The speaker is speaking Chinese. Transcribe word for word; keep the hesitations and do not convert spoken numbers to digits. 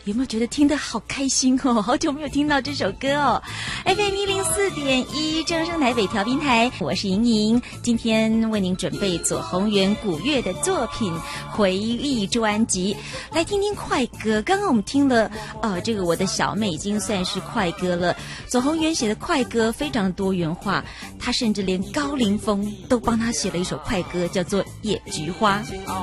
有没有觉得听得好开心哦？好久没有听到这首歌哦。F M 一零四点一正声台北调频台，我是莹莹，今天为您准备左宏元古乐的作品回忆专辑，来听听快歌。刚刚我们听了，呃，这个我的小妹已经算是快歌了。左宏元写的快歌非常多元化，他甚至连高凌风都帮他写了一首快歌，叫做《野菊花》。